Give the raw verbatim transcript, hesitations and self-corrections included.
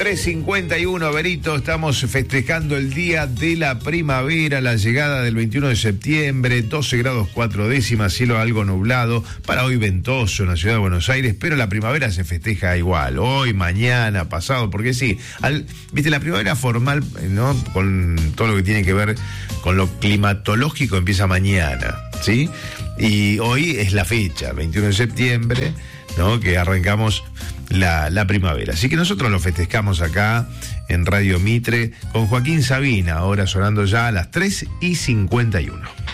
tres cincuenta y uno, Berito, estamos festejando el día de la primavera, la llegada del veintiuno de septiembre, doce grados cuatro décimas, cielo algo nublado, para hoy ventoso en la ciudad de Buenos Aires, pero la primavera se festeja igual, hoy, mañana, pasado, porque sí, al, viste, la primavera formal, ¿no? Con todo lo que tiene que ver con lo climatológico empieza mañana, ¿sí? Y hoy es la fecha, veintiuno de septiembre, ¿no? Que arrancamos La, la primavera. Así que nosotros lo festejamos acá en Radio Mitre con Joaquín Sabina, ahora sonando ya a las tres y cincuenta y uno.